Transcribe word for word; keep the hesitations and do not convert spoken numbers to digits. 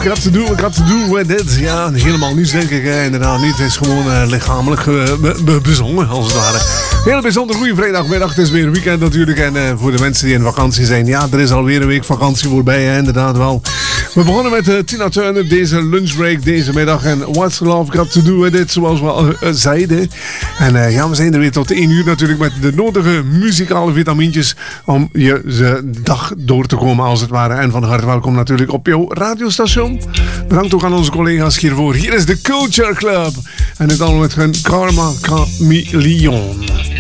got to do, got to do with it. Ja, helemaal niets denk ik, eh, inderdaad niet. Het is gewoon uh, lichamelijk uh, be- be- bezongen, als het ware. Heel bijzonder goede vrijdagmiddag. Het is weer weekend natuurlijk. En uh, voor de mensen die in vakantie zijn, ja, er is alweer een week vakantie voorbij, hè, inderdaad wel. We begonnen met uh, Tina Turner, deze lunchbreak deze middag. En What's Love Got To Do With It, zoals we al uh, zeiden. En uh, ja, we zijn er weer tot één uur natuurlijk met de nodige muzikale vitamintjes om je de dag door te komen, als het ware. En van harte welkom natuurlijk op jouw radiostation. Bedankt ook aan onze collega's hiervoor. Hier is de Culture Club. En dit allemaal met hun Karma Chameleon.